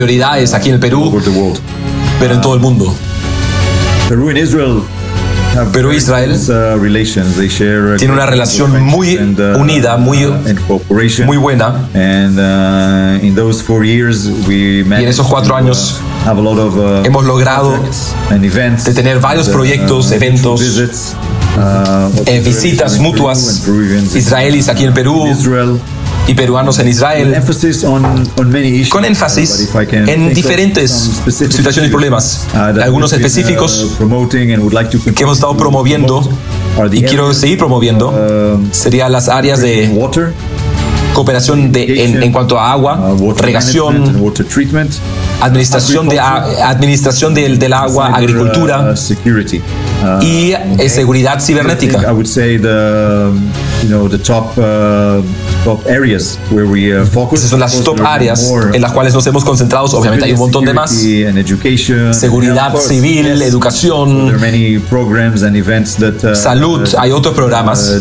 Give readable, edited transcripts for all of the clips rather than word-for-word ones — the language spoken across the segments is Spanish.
prioridades aquí en el Perú, pero en todo el mundo. Perú e Israel tiene una relación muy unida, muy buena. Y en esos 4 años hemos logrado de tener varios proyectos, eventos, visitas mutuas, israelíes aquí en Perú y peruanos en Israel, con énfasis en diferentes situaciones y problemas. Algunos específicos que hemos estado promoviendo y quiero seguir promoviendo serían las áreas de cooperación en cuanto a agua, regación, administración del agua, agricultura y seguridad cibernética. Esas son las top áreas en las cuales nos hemos concentrado. Obviamente hay un montón de más. Seguridad civil, educación, salud. Hay otros programas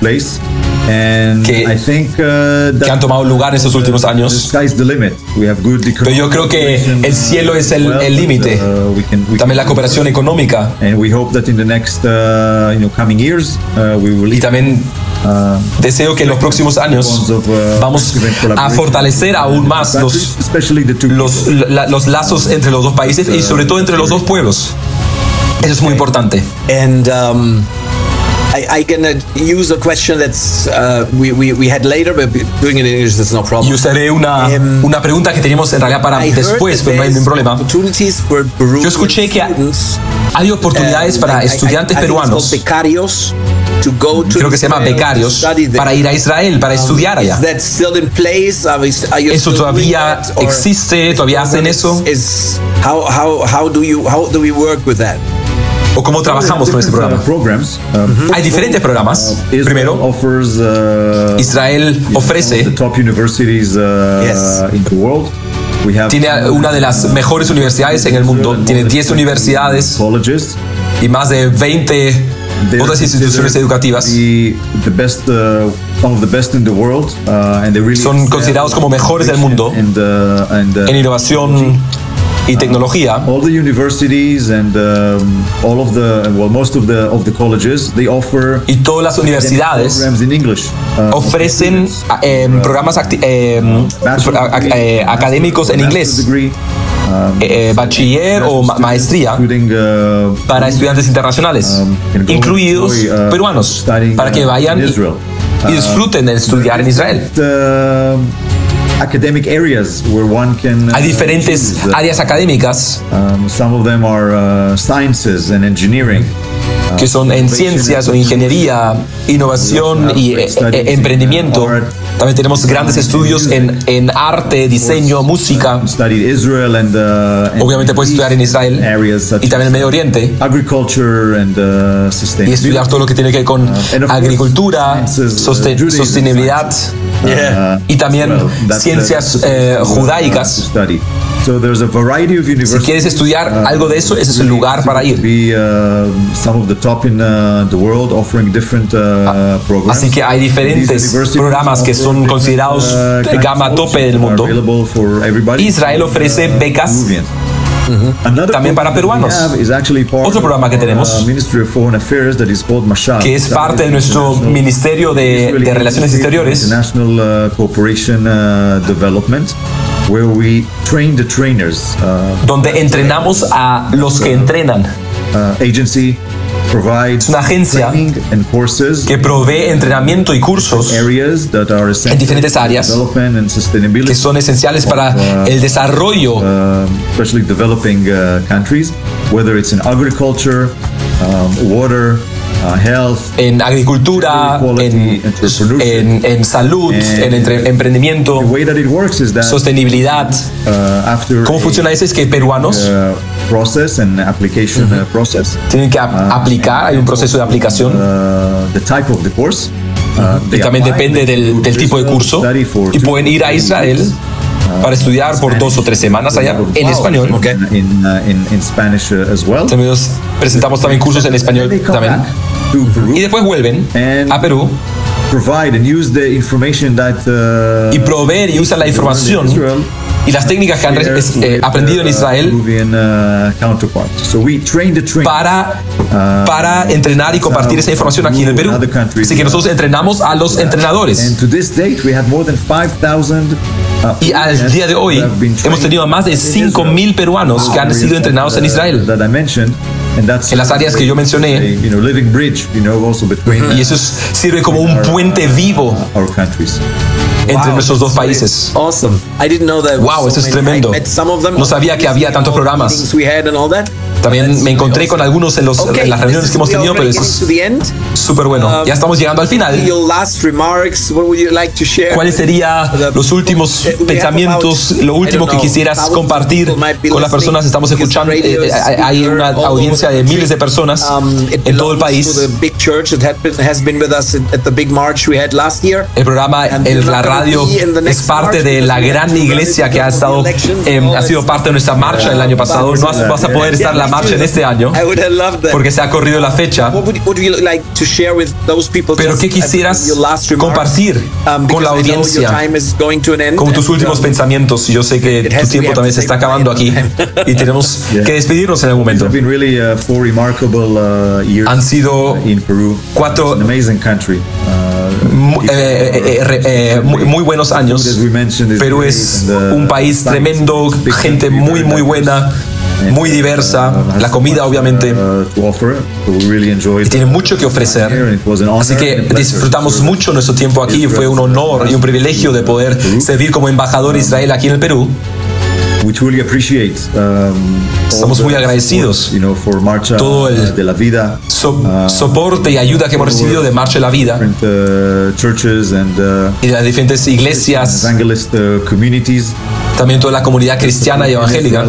que han tomado lugar en estos últimos años. Pero yo creo que el cielo es el límite. También la cooperación económica. Y también deseo que en los próximos años vamos a fortalecer aún más los lazos entre los dos países y sobre todo entre los dos pueblos. Eso es muy importante. I can use a question that's we had later, but doing it in English is no problem. Y usaré una pregunta que teníamos en realidad para después, pero no hay ningún problema. Yo escuché que hay oportunidades para estudiantes peruanos, creo que se llama becarios, para ir a Israel, para estudiar allá. ¿Eso todavía existe? ¿Todavía hacen eso? How do we work with that? ¿O cómo trabajamos con este programa? Hay diferentes programas. Primero, Israel ofrece, tiene una de las mejores universidades en el mundo, tiene 10 universidades y más de 20 otras instituciones educativas. Son considerados como mejores del mundo en innovación y tecnología. All the universities and most of the colleges, they offer y todas las universidades ofrecen programas académicos en inglés, bachiller o maestría para estudiantes internacionales, incluidos peruanos, para que vayan y disfruten de estudiar en Israel. Academic areas where one can, hay diferentes áreas académicas. Some of them are sciences and engineering. Que son en ciencias o ingeniería, innovación y emprendimiento. También tenemos grandes estudios en arte, diseño, música. Obviamente puedes estudiar en Israel y también en Medio Oriente. Y estudiar todo lo que tiene que ver con agricultura, sostenibilidad y también ciencias judaicas. Si quieres estudiar algo de eso, ese es el lugar para ir. Así que hay diferentes programas que son considerados gama tope del mundo. Israel ofrece becas también para peruanos. Otro programa que tenemos, que es parte de nuestro Ministerio de Relaciones Exteriores, donde entrenamos a los que entrenan. Es una agencia que provee entrenamiento y cursos en diferentes áreas que son esenciales para el desarrollo, en agricultura, en salud, en emprendimiento, sostenibilidad. ¿Cómo funciona eso? Es que peruanos tienen que aplicar, hay un proceso de aplicación. Y también depende del tipo de curso. Y pueden ir a Israel para estudiar por 2 o 3 semanas allá en español. También presentamos también cursos en español también. Y después vuelven a Perú y proveer y usar la información y las técnicas que han aprendido en Israel para entrenar y compartir esa información aquí en el Perú. Así que nosotros entrenamos a los entrenadores. Y al día de hoy hemos tenido a más de 5.000 peruanos que han sido entrenados en Israel, en las áreas que yo mencioné. Y eso sirve como un puente vivo entre nuestros dos países. Wow, eso es tremendo. No sabía que había tantos programas. También me encontré con algunos en las reuniones que hemos tenido, pero eso es súper bueno. Ya estamos llegando al final. ¿Cuáles serían los últimos pensamientos, lo último que quisieras compartir con las personas? Estamos escuchando, hay una audiencia de miles de personas en todo el país. El programa, la radio, es parte de la gran iglesia que ha sido parte de nuestra marcha el año pasado. No vas a poder estar en la marcha en este año porque se ha corrido la fecha. Pero ¿qué quisieras compartir con la audiencia como tus últimos pensamientos? Yo sé que tu tiempo también se está acabando aquí y tenemos que despedirnos en algún momento. Han sido 4 muy buenos años. Perú es un país tremendo, gente muy buena, muy diversa, la comida obviamente, y tiene mucho que ofrecer, así que disfrutamos mucho nuestro tiempo aquí. Fue un honor y un privilegio de poder servir como embajador de Israel aquí en el Perú. Estamos muy agradecidos todo el soporte y ayuda que hemos recibido de Marcha de la Vida y de las diferentes iglesias, también toda la comunidad cristiana y evangélica,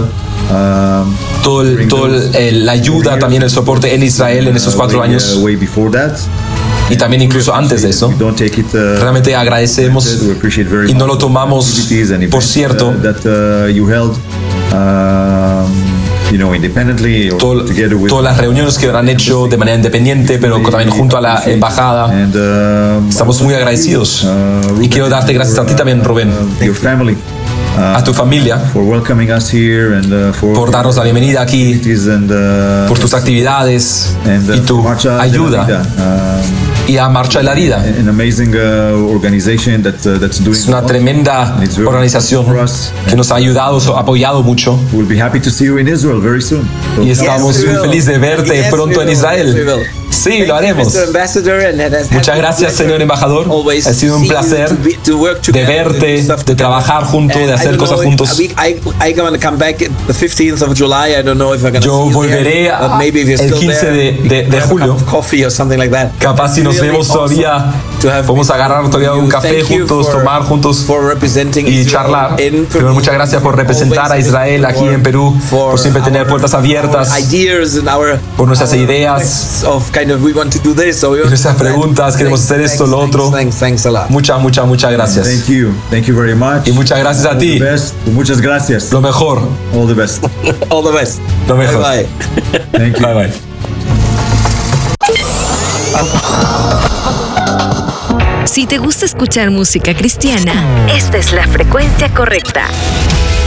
la ayuda, también el soporte en Israel en esos 4 años. Y también incluso antes de eso, realmente agradecemos y no lo tomamos por cierto. Todas las reuniones que han hecho de manera independiente, pero también junto a la embajada. Estamos muy agradecidos. Y quiero darte gracias a ti también, Rubén, a tu familia, por darnos la bienvenida aquí, por tus actividades y tu ayuda. Y a Marcha de la Vida. Es una tremenda organización que nos ha ayudado, apoyado mucho. Y estamos muy felices de verte pronto en Israel. Sí, lo haremos. Muchas gracias, señor embajador. Ha sido un placer de verte, de trabajar juntos, de hacer cosas juntos. Yo volveré el 15 de julio. Capaz si nos vemos todavía, podemos agarrar todavía un café juntos, tomar juntos y charlar. Pero muchas gracias por representar a Israel aquí en Perú, por siempre tener puertas abiertas, por nuestras ideas, nuestras preguntas, queremos hacer esto, lo otro. Muchas gracias. Thank you very much. Y muchas gracias a ti. Muchas gracias. Lo mejor. All the best. All the best. Lo mejor. Bye. Thank you. Bye. Si te gusta escuchar música cristiana, esta es la frecuencia correcta.